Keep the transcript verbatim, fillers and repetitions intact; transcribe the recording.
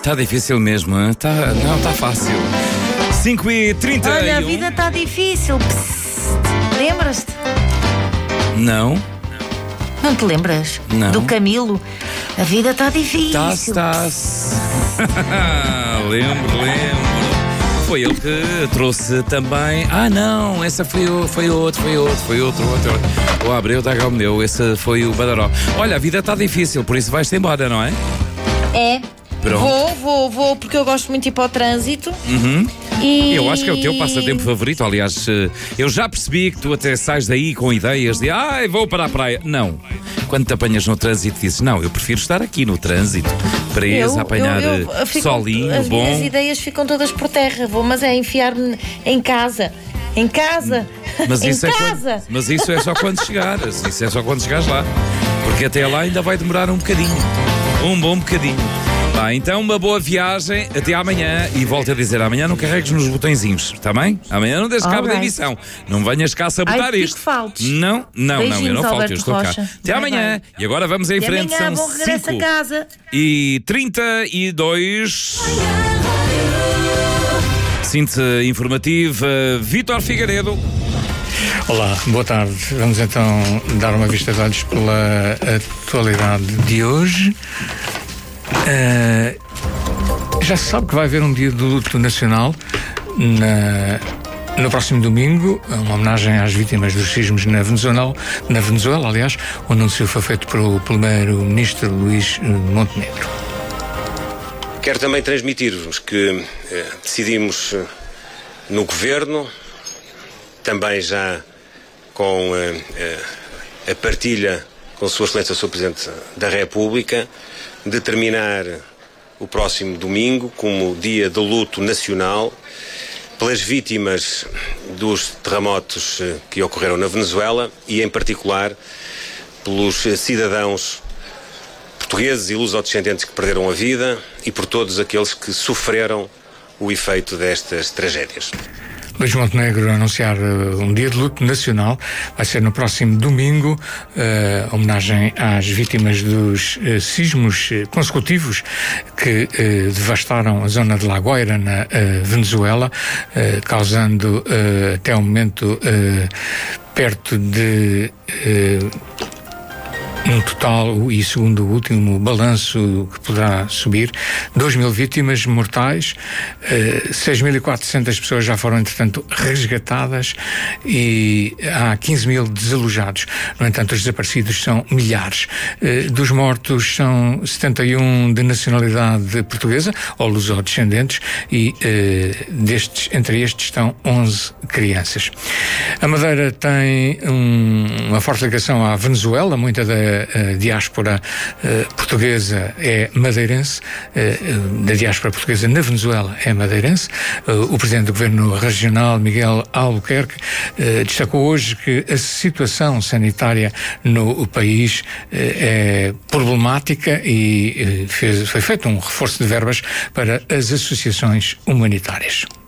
Está difícil mesmo, hein? Tá, não está fácil. cinco e trinta e um. Olha, a vida está difícil. Psst. Lembras-te? Não. Não te lembras? Não. Do Camilo? A vida está difícil. Tá-se, tá-se. Lembro, lembro. Foi ele que trouxe também. Ah, não, essa foi, o, foi outro, foi outro, foi outro, outro. O Abreu está cá, meu. Esse foi o Badaró. Olha, a vida está difícil, por isso vais-te embora, não é? É. Pronto. Vou, vou, vou, porque eu gosto muito de ir para o trânsito. Uhum. E... Eu acho que é o teu passatempo favorito. Aliás, eu já percebi que tu até sais daí com ideias de ai, vou para a praia. Não. Quando te apanhas no trânsito, dizes não, eu prefiro estar aqui no trânsito, preso, a apanhar eu, eu, eu fico, solinho, as bom. As minhas ideias ficam todas por terra. Vou, mas é enfiar-me em casa. Em casa. Mas em isso casa. É quando, mas isso é só quando chegares. Isso é só quando chegares lá. Porque até lá ainda vai demorar um bocadinho. Um bom bocadinho. Bah, então uma boa viagem, até amanhã. E volto a dizer, amanhã não carregues nos botõezinhos, está bem? Amanhã não deixes cabo da emissão. Não venhas cá sabotar Ai, isto. Faltes. Não, não, Beijinhos, não, eu não falto, Alberto eu estou Rocha. cá. Até vai, amanhã. vai. E agora vamos em e frente, amanhã, são bom regresso cinco a casa. e trinta e dois. Síntese informativa, Vítor Figueiredo. Olá, boa tarde. Vamos então dar uma vista de olhos pela atualidade de hoje. Uh, já se sabe que vai haver um dia de luto nacional na, no próximo domingo, uma homenagem às vítimas dos sismos na Venezuela, na Venezuela, aliás. O anúncio foi feito pelo primeiro-ministro Luís Montenegro. Quero também transmitir-vos que eh, decidimos eh, no Governo, também já com eh, eh, a partilha com Sua Excelência o senhor Presidente da República, determinar o próximo domingo como dia de luto nacional pelas vítimas dos terremotos eh, que ocorreram na Venezuela e, em particular, pelos eh, cidadãos portugueses e lusodescendentes que perderam a vida e por todos aqueles que sofreram o efeito destas tragédias. Luís Montenegro a anunciar uh, um dia de luto nacional. Vai ser no próximo domingo, uh, homenagem às vítimas dos uh, sismos uh, consecutivos que uh, devastaram a zona de La Guaira, na uh, Venezuela, uh, causando uh, até o momento uh, perto de uh, um total, e segundo o último balanço que poderá subir, dois mil vítimas mortais, uh, seis mil e quatrocentas pessoas já foram, entretanto, resgatadas e há quinze mil desalojados. No entanto, os desaparecidos são milhares. Uh, dos mortos são setenta e um de nacionalidade portuguesa, ou lusodescendentes, e uh, destes, entre estes estão onze crianças. A Madeira tem um, uma forte ligação à Venezuela, muita da a diáspora uh, portuguesa é madeirense, uh, da diáspora portuguesa na Venezuela é madeirense. Uh, o Presidente do Governo Regional, Miguel Albuquerque, uh, destacou hoje que a situação sanitária no país uh, é problemática e uh, fez, foi feito um reforço de verbas para as associações humanitárias.